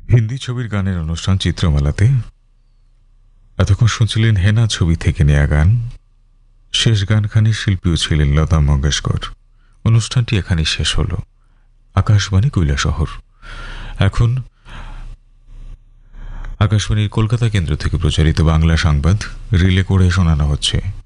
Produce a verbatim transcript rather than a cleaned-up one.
হিন্দি ছবির গানের অনুষ্ঠান চিত্রমালাতে এতক্ষণ শুনছিলেন হেনা ছবি থেকে নেয়া গান। শেষ গানখানির শিল্পীও ছিলেন লতা মঙ্গেশকর। অনুষ্ঠানটি এখানেই শেষ হলো। আকাশবাণী কৈলাসহর। এখন আকাশবাণীর কলকাতা কেন্দ্র থেকে প্রচারিত বাংলা সংবাদ রিলে করে শোনানো হচ্ছে।